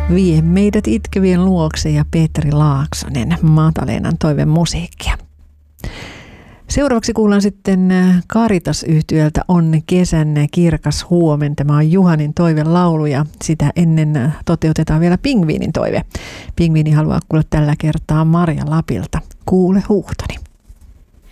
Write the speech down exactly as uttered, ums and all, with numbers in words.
Vie meidät itkevien luokse ja Petri Laaksonen, Maatalennan toivemusiikkia. Seuraavaksi kuullaan sitten Caritas-yhtyöltä On kesän kirkas huomen. Tämä on Juhanin toivelaulu ja sitä ennen toteutetaan vielä Pingviinin toive. Pingviini haluaa kuulla tällä kertaa Marja Lapilta. Kuule huuhtoni.